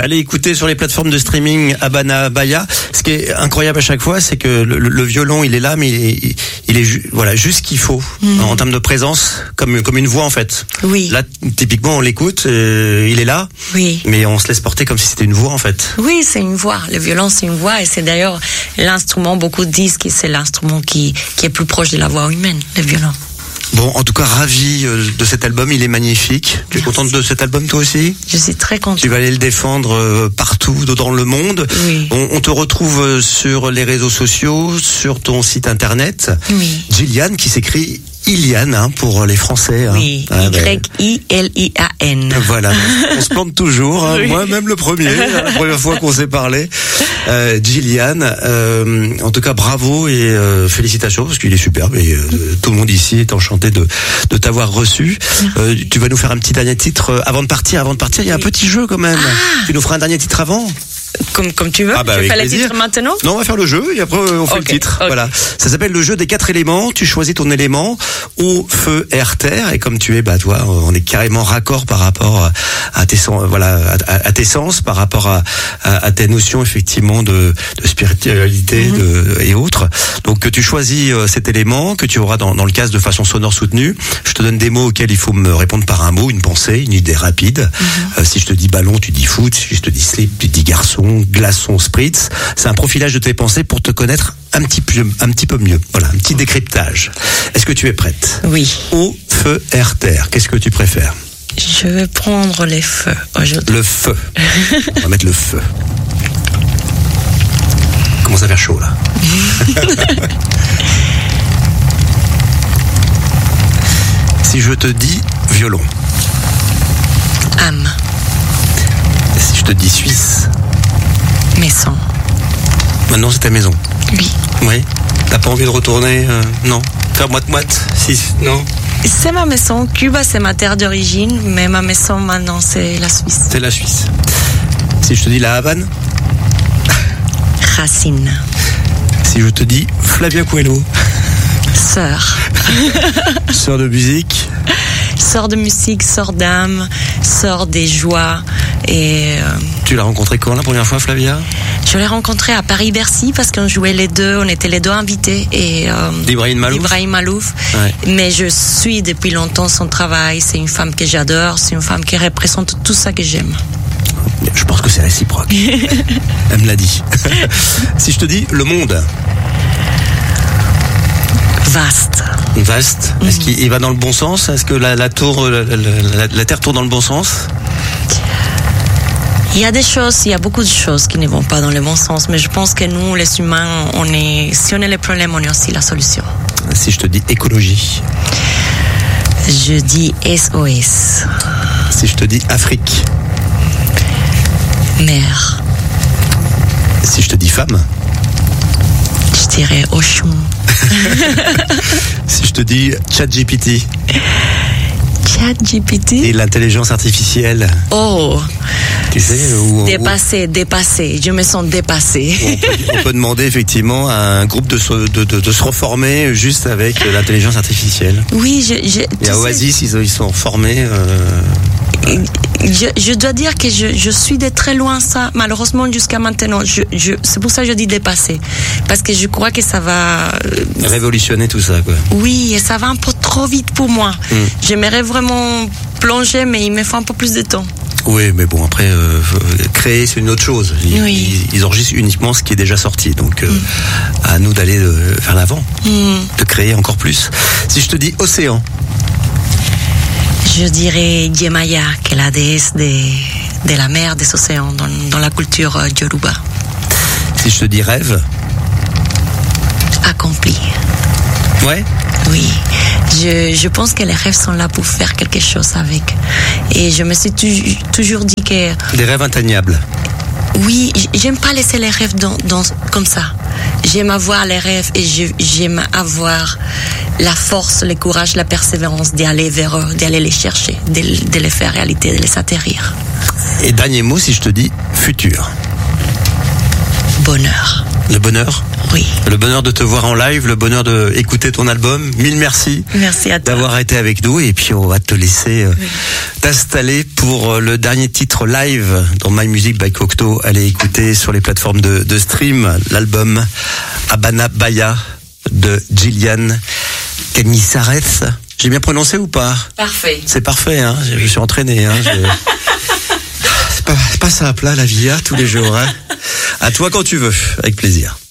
Allez écouter sur les plateformes de streaming Habana Bahia. Ce qui est incroyable à chaque fois, c'est que le violon, il est là, mais il est voilà, juste ce qu'il faut en termes de présence, comme une voix en fait. Oui. Là, typiquement, on l'écoute, il est là, oui. Mais on se laisse porter comme si c'était une voix en fait. Oui, c'est une voix. Le violon, c'est une voix, et c'est d'ailleurs l'instrument. Beaucoup disent que c'est l'instrument qui est plus proche de la voix humaine, le violon. Bon, en tout cas, ravi de cet album, il est magnifique. Tu es contente de cet album toi aussi ? Je suis très contente. Tu vas aller le défendre partout dans le monde. Oui. On te retrouve sur les réseaux sociaux, sur ton site internet. Oui. Gillian, qui s'écrit Iliane, pour les Français. Oui, Y-I-L-I-A-N. Voilà, on se plante toujours, Oui. Moi même le premier, la première fois qu'on s'est parlé. Gillian, en tout cas bravo et félicitations parce qu'il est superbe et tout le monde ici est enchanté de t'avoir reçu. Tu vas nous faire un petit dernier titre avant de partir. Il y a un petit jeu quand même. Tu nous feras un dernier titre avant ? Comme tu veux. Tu fais le titre maintenant ? Non, on va faire le jeu et après on fait le titre. Okay. Voilà. Ça s'appelle le jeu des 4 éléments. Tu choisis ton élément, eau, feu, air, terre. Et comme tu es, toi, on est carrément raccord par rapport à tes sens, à tes sens, par rapport à tes notions effectivement de spiritualité et autres. Donc tu choisis cet élément que tu auras dans le casque de façon sonore soutenue. Je te donne des mots auxquels il faut me répondre par un mot, une pensée, une idée rapide. Si je te dis ballon, tu dis foot. Si je te dis slip, tu dis garçon, glaçon, spritz. C'est un profilage de tes pensées pour te connaître un petit peu mieux. Voilà, un petit décryptage. Est-ce que tu es prête ? Oui. Eau, feu, air, terre. Qu'est-ce que tu préfères ? Je vais prendre les feux aujourd'hui. Le feu. On va mettre le feu. Commence à faire chaud là. Si je te dis violon. Âme. Si je te dis Suisse. Maison. Maintenant c'est ta maison. Oui. Oui. T'as pas envie de retourner non. Faire moite-moite. Si, non. C'est ma maison. Cuba, c'est ma terre d'origine, mais ma maison maintenant, c'est la Suisse. C'est la Suisse. Si je te dis la Havane. Racine. Si je te dis Flavia Coelho. Sœur. Sœur de musique. Sœur de musique, sœur d'âme, sœur des joies. Et tu l'as rencontrée quand la première fois, Flavia ? Je l'ai rencontrée à Paris-Bercy parce qu'on jouait les deux, on était les deux invités. Et d'Ibrahim Malouf. Ouais. Mais je suis depuis longtemps son travail. C'est une femme que j'adore, c'est une femme qui représente tout ça que j'aime. Je pense que c'est réciproque. Elle me l'a dit. Si je te dis le monde. Vaste. Est-ce qu'il va dans le bon sens ? Est-ce que la Terre tourne dans le bon sens ? Il y a beaucoup de choses qui ne vont pas dans le bon sens, mais je pense que nous, les humains, si on est le problème, on est aussi la solution. Si je te dis écologie. Je dis SOS. Si je te dis Afrique. Mer. Si je te dis femme. Je dirais Oshun. Si je te dis ChatGPT. ChatGPT. Et l'intelligence artificielle. Oh. Tu sais, dépassé. Je me sens dépassée. On peut demander effectivement à un groupe de se reformer juste avec l'intelligence artificielle. Oui, et à Oasis, ils sont formés. Je dois dire que je suis de très loin ça, malheureusement jusqu'à maintenant. C'est pour ça que je dis dépasser, parce que je crois que ça va révolutionner tout ça, quoi. Oui, et ça va un peu trop vite pour moi. J'aimerais vraiment plonger, mais il me faut un peu plus de temps. Oui, mais bon, après, créer, c'est une autre chose. Ils enregistrent uniquement ce qui est déjà sorti. Donc, à nous d'aller vers l'avant, de créer encore plus. Si je te dis océan. Je dirais Yemaya, qui est la déesse de la mer, des océans, dans la culture Yoruba. Si je te dis rêve. Accompli. Ouais. Oui. Je pense que les rêves sont là pour faire quelque chose avec. Et je me suis toujours dit que... Des rêves inatteignables. Oui, j'aime pas laisser les rêves comme ça. J'aime avoir les rêves et j'aime avoir la force, le courage, la persévérance d'aller vers eux, d'aller les chercher, de les faire réalité, de les atterrir. Et dernier mot, si je te dis futur. Bonheur. Le bonheur ? Oui. Le bonheur de te voir en live, le bonheur de écouter ton album. Mille merci. Merci à toi. D'avoir été avec nous, et puis on va te laisser t'installer pour le dernier titre live dans My Music by Cocteau. Allez écouter sur les plateformes de stream l'album Habana Baya de Gillian Canizares. J'ai bien prononcé ou pas? Parfait. C'est parfait, hein. Je me suis entraîné, hein. C'est pas simple, là, la vie, hein, tous les jours, hein. À toi quand tu veux, avec plaisir.